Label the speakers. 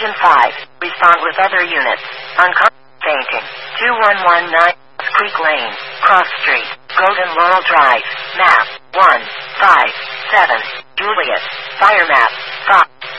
Speaker 1: Division 5. Respond with other units. Fainting. 2119 Creek Lane, Cross Street, Golden Laurel Drive. Map 157. Juliet. Fire map 5.